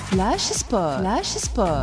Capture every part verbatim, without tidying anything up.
فلاش سبور. فلاش سبور.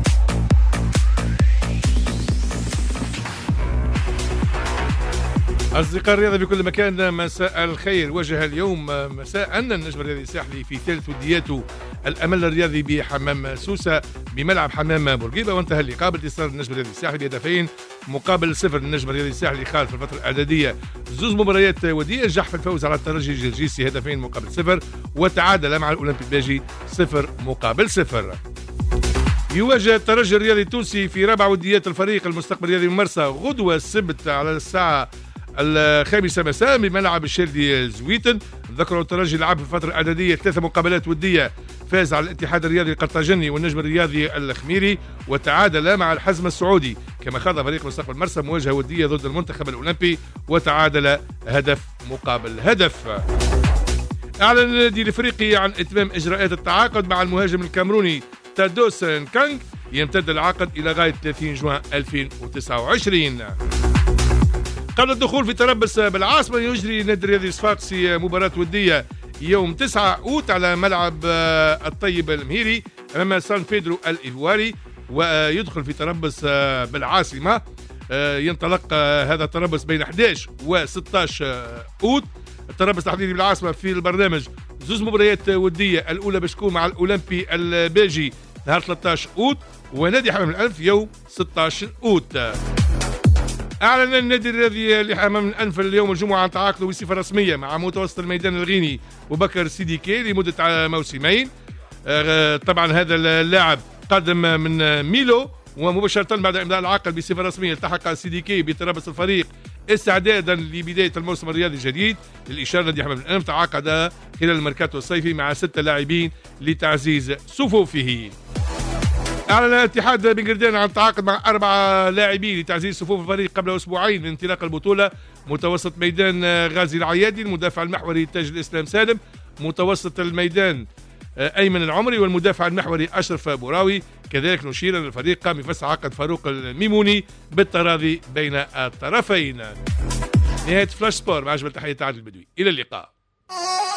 أصدقاء الرياضة في كل مكان، مساء الخير. وجه اليوم مساء النجم الرياضي الساحلي في ثالث ودياته الأمل الرياضي بحمام سوسة بملعب حمام بورقيبة، وانتهى اللقاء بانتصار النجم الرياضي الساحلي بهدفين مقابل صفر. النجم الرياضي الساحلي خاض في الفترة الإعدادية زوز مباريات ودية، نجح في الفوز على الترجي الجرجيسي هدفين مقابل صفر، وتعادل مع الأولمبي الباجي صفر مقابل صفر. يواجه الترجي الرياضي التونسي في رابع وديات الفريق المستقبل الرياضي من مرسى غدوة السبت على الساعة الخامسة مساء بملعب الشيردي زويتن. ذكروا الترجي لعب في الفترة الإعدادية ثلاثة مقابلات ودية، فاز على الاتحاد الرياضي القرطاجني والنجم الرياضي الخميري، وتعادل مع الحزم السعودي. كما خاض فريق مستقبل مرسى مواجهة ودية ضد المنتخب الأولمبي وتعادل هدف مقابل هدف. أعلن النادي الإفريقي عن إتمام إجراءات التعاقد مع المهاجم الكامروني تادوس نكانغ، يمتد العقد إلى غاية ثلاثين جوان ألفين وتسعة وعشرين. قبل الدخول في تربص بالعاصمة، يجري النادي الرياضي الصفاقسي مباراة ودية يوم تسعة أوت على ملعب الطيب المهيري أمام سان بيدرو الإيفواري، ويدخل في تربص بالعاصمة. ينطلق هذا التربص بين أحد عشر و ستة عشر أوت. التربص تحديدي بالعاصمة في البرنامج زوز مباريات ودية، الأولى باش تكون مع الأولمبي الباجي نهار ثلاثة عشر أوت، ونادي حمام الأنف يوم ستة عشر أوت. أعلن النادي الرياضي لحمام الأنف اليوم الجمعة عن تعاقده بصفة رسمية مع متوسط الميدان الغيني بوبكر سيديكي لمدة موسمين. طبعا هذا اللاعب قادم من ميلو، ومباشرة بعد إمضاء العقد بصفة رسمية التحق سيديكي بتربص الفريق استعدادا لبداية الموسم الرياضي الجديد. للإشارة نادي حمام الأنف تعاقد خلال الميركاتو الصيفي مع ستة لاعبين لتعزيز صفوفه. أعلن الاتحاد بن قردان عن التعاقد مع أربعة لاعبين لتعزيز صفوف الفريق قبل أسبوعين من انطلاق البطولة. متوسط ميدان غازي العيادي المدافع المحوري تاج الإسلام سالم، متوسط الميدان أيمن العمري، والمدافع المحوري أشرف بوراوي. كذلك نشير أن الفريق قام بفسخ عقد فاروق الميموني بالتراضي بين الطرفين. نهاية فلاش سبور مع أجمل تحية عادل البدوي، إلى اللقاء.